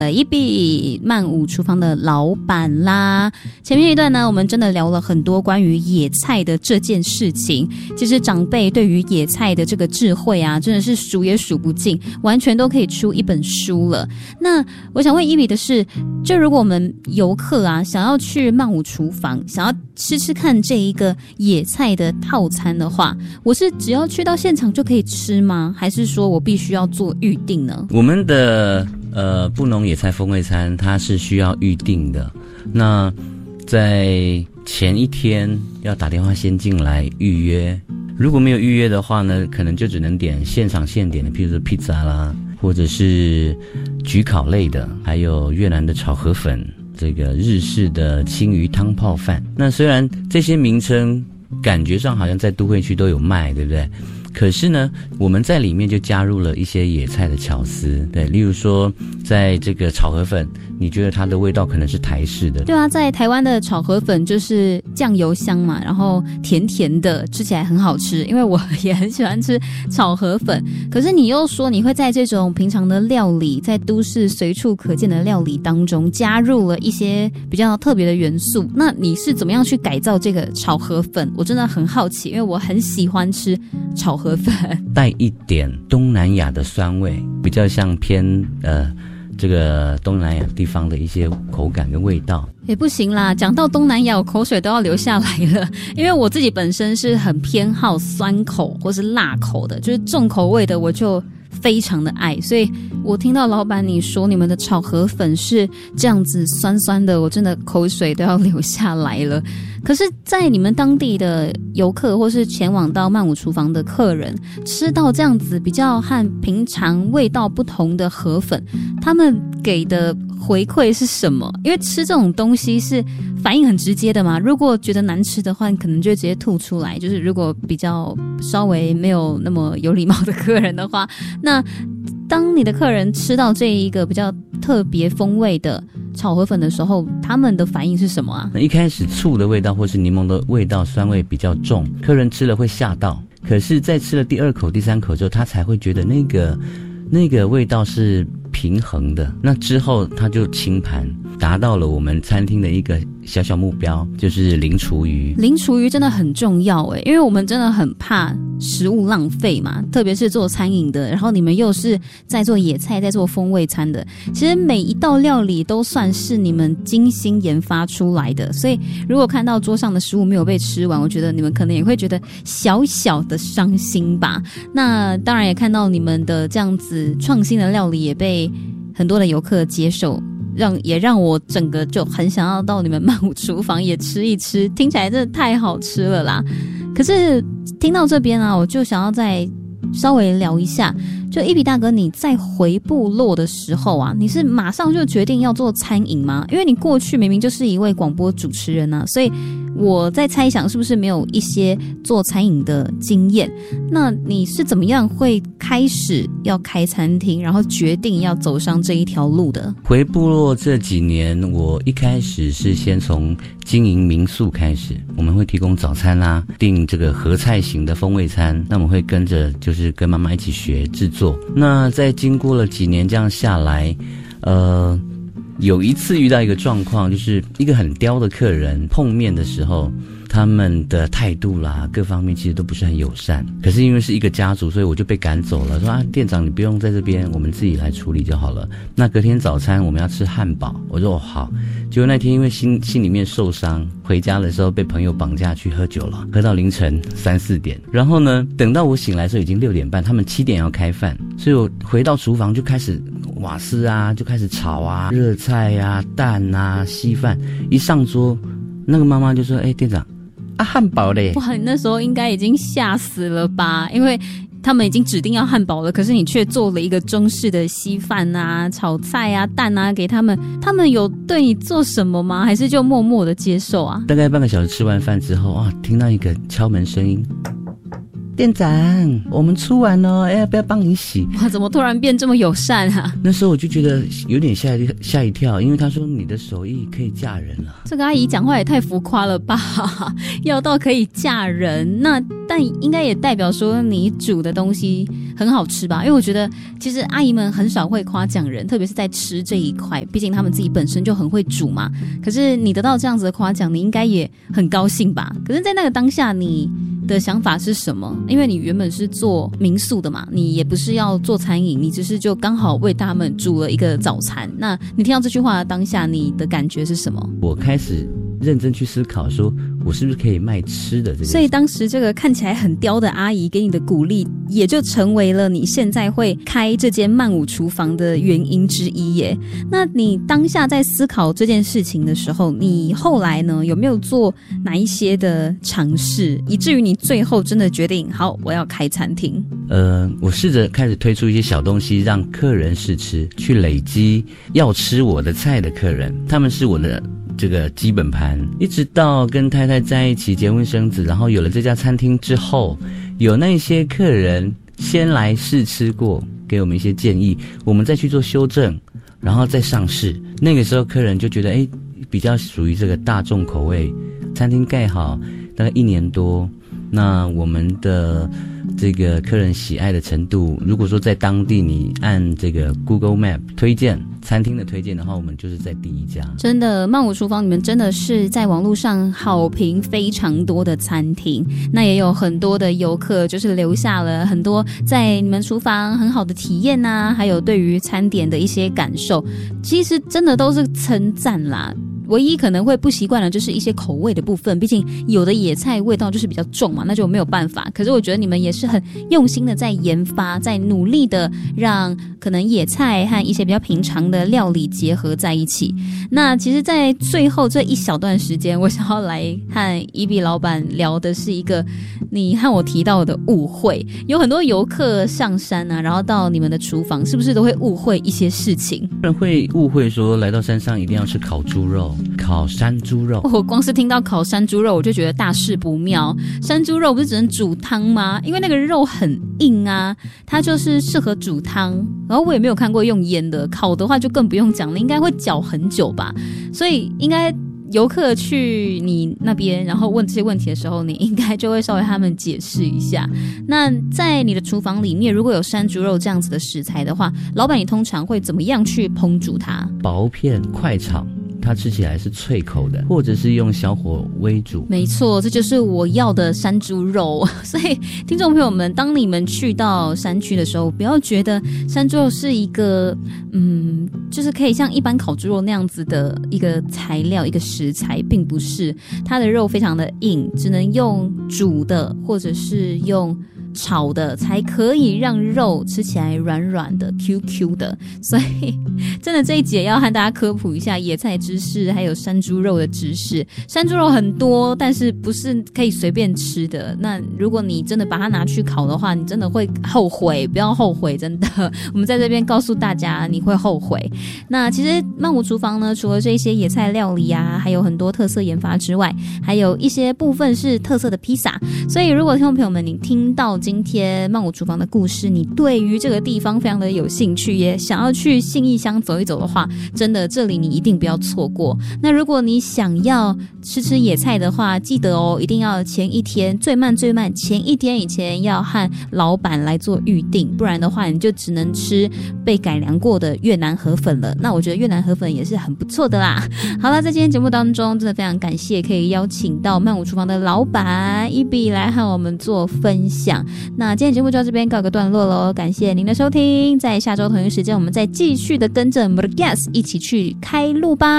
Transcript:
一笔曼舞厨房的老板啦。前面一段呢，我们真的聊了很多关于野菜的这件事情。其实长辈对于野菜的这个智慧啊，真的是数也数不尽，完全都可以出一本书了。那我想问伊比的是，就如果我们游客啊想要去曼舞厨房，想要吃吃看这一个野菜的套餐的话，我是只要去到现场就可以吃吗？还是说我必须要做预定呢？ 我们的布农野菜风味餐它是需要预定的，那在前一天要打电话先进来预约，如果没有预约的话呢，可能就只能点现场现点的，譬如说披萨啦，或者是焗烤类的，还有越南的炒河粉，这个日式的青鱼汤泡饭。那虽然这些名称感觉上好像在都会区都有卖，对不对？可是呢，我们在里面就加入了一些野菜的巧思，对，例如说，在这个炒河粉，你觉得它的味道可能是台式的， 对啊，在台湾的炒河粉就是酱油香嘛，然后甜甜的，吃起来很好吃。因为我也很喜欢吃炒河粉，可是你又说你会在这种平常的料理，在都市随处可见的料理当中加入了一些比较特别的元素，那你是怎么样去改造这个炒河粉？我真的很好奇，因为我很喜欢吃炒河粉， 带一点东南亚的酸味，比较像偏这个东南亚地方的一些口感跟味道。 也不行啦，讲到东南亚我口水都要流下来了，因为我自己本身是很偏好酸口或是辣口的，就是重口味的我就非常的爱，所以我听到老板你说你们的炒河粉是这样子酸酸的，我真的口水都要流下来了。可是在你们当地的游客或是前往到曼舞厨房的客人吃到这样子比较和平常味道不同的河粉，他们给的回馈是什么？因为吃这种东西是反应很直接的嘛，如果觉得难吃的话，你可能就会直接吐出来，就是如果比较稍微没有那么有礼貌的客人的话，那当你的客人吃到这一个比较特别风味的炒河粉的时候，他们的反应是什么啊？ 那一开始醋的味道或是柠檬的味道酸味比较重，客人吃了会吓到，可是在吃了第二口第三口之后，他才会觉得那个味道是平衡的，那之后他就清盘，达到了我们餐厅的一个小小目标，就是零厨余。零厨余真的很重要耶，因为我们真的很怕食物浪费嘛，特别是做餐饮的，然后你们又是在做野菜在做风味餐的，其实每一道料理都算是你们精心研发出来的，所以如果看到桌上的食物没有被吃完，我觉得你们可能也会觉得小小的伤心吧。那当然也看到你们的这样子创新的料理也被很多的游客接受，也让我整个就很想要到你们曼舞厨房也吃一吃，听起来真的太好吃了啦。可是听到这边啊，我就想要再稍微聊一下，就一比大哥你在回部落的时候啊，你是马上就决定要做餐饮吗？因为你过去明明就是一位广播主持人啊，所以我在猜想是不是没有一些做餐饮的经验。那你是怎么样会开始要开餐厅，然后决定要走上这一条路的？ 回部落这几年，我一开始是先从经营民宿开始，我们会提供早餐啦，订这个合菜型的风味餐，那我们会跟着就是跟妈妈一起学制作。那在经过了几年这样下来，有一次遇到一个状况，就是一个很刁的客人碰面的时候，他们的态度啦各方面其实都不是很友善，可是因为是一个家族，所以我就被赶走了，说啊店长你不用在这边，我们自己来处理就好了。那隔天早餐我们要吃汉堡，我说好。结果那天因为心里面受伤，回家的时候被朋友绑架去喝酒了，喝到凌晨3、4点，然后呢等到我醒来的时候已经6点半，他们7点要开饭，所以我回到厨房就开始瓦斯啊就开始炒啊，热菜啊蛋啊稀饭，一上桌那个妈妈就说店长啊汉堡嘞。 哇，你那时候应该已经吓死了吧，因为他们已经指定要汉堡了，可是你却做了一个中式的稀饭啊炒菜啊蛋啊给他们，他们有对你做什么吗？还是就默默的接受啊？ 大概半个小时吃完饭之后啊，听到一个敲门声音， 店长，我们出完了，要不要帮你洗？ 哇，怎么突然变这么友善啊？ 那时候我就觉得有点吓一跳，因为他说你的手艺可以嫁人了。 这个阿姨讲话也太浮夸了吧，要到可以嫁人，那但应该也代表说你煮的东西很好吃吧？因为我觉得其实阿姨们很少会夸奖人，特别是在吃这一块，毕竟他们自己本身就很会煮嘛。可是你得到这样子的夸奖，你应该也很高兴吧？可是在那个当下你的想法是什么？因为你原本是做民宿的嘛，你也不是要做餐饮，你只是就刚好为他们煮了一个早餐。那你听到这句话的当下，你的感觉是什么？ 我开始认真去思考，说我是不是可以卖吃的这个。 所以当时这个看起来很刁的阿姨给你的鼓励，也就成为了你现在会开这间曼舞厨房的原因之一耶。那你当下在思考这件事情的时候，你后来呢有没有做哪一些的尝试，以至于你最后真的决定好我要开餐厅？ 我试着开始推出一些小东西让客人试吃，去累积要吃我的菜的客人，他们是我的这个基本盘。一直到跟太太在一起结婚生子，然后有了这家餐厅之后，有那些客人先来试吃过，给我们一些建议，我们再去做修正，然后再上市。那个时候客人就觉得比较属于这个大众口味。餐厅盖好大概1年多，那我们的这个客人喜爱的程度，如果说在当地你按这个 Google Map 推荐餐厅的推荐的话，我们就是在第一家。 真的，曼舞厨房你们真的是在网络上好评非常多的餐厅，那也有很多的游客就是留下了很多在你们厨房很好的体验啊，还有对于餐点的一些感受，其实真的都是称赞啦。唯一可能会不习惯的就是一些口味的部分，毕竟有的野菜味道就是比较重嘛，那就没有办法。可是我觉得你们也是很用心的在研发，在努力的让可能野菜和一些比较平常的料理结合在一起。那其实在最后这一小段时间，我想要来和伊比老板聊的是一个你和我提到的误会。有很多游客上山啊，然后到你们的厨房，是不是都会误会一些事情？ 人会误会说来到山上一定要吃烤猪肉，烤山猪肉。 我光是听到烤山猪肉我就觉得大事不妙。山猪肉不是只能煮汤吗？因为那个肉很硬啊，它就是适合煮汤。然后我也没有看过用腌的，烤的话就更不用讲了，应该会搅很久吧。所以应该游客去你那边然后问这些问题的时候，你应该就会稍微他们解释一下。那在你的厨房里面如果有山猪肉这样子的食材的话，老板你通常会怎么样去烹煮它？ 薄片快炒，它吃起来是脆口的，或者是用小火微煮。 没错，这就是我要的山猪肉。所以听众朋友们，当你们去到山区的时候，不要觉得山猪肉是一个就是可以像一般烤猪肉那样子的一个材料一个食材，并不是。它的肉非常的硬，只能用煮的或者是用炒的才可以让肉吃起来软软的 QQ 的。所以真的这一节要和大家科普一下野菜知识还有山猪肉的知识。山猪肉很多，但是不是可以随便吃的。那如果你真的把它拿去烤的话，你真的会后悔，不要后悔，真的。我们在这边告诉大家你会后悔。那其实曼舞厨房呢，除了这些野菜料理啊，还有很多特色研发之外，还有一些部分是特色的披萨。所以如果听众朋友们你听到今天曼舞厨房的故事，你对于这个地方非常的有兴趣，也想要去信义乡走一走的话，真的这里你一定不要错过。那如果你想要吃野菜的话，记得哦，一定要前一天，最慢前一天以前要和老板来做预定，不然的话你就只能吃被改良过的越南河粉了。那我觉得越南河粉也是很不错的啦。好了，在今天节目当中真的非常感谢可以邀请到曼舞厨房的老板伊比来和我们做分享。那今天节目就到这边告个段落咯，感谢您的收听，在下周同一时间我们再继续的跟着我们的 guest 一起去开路吧。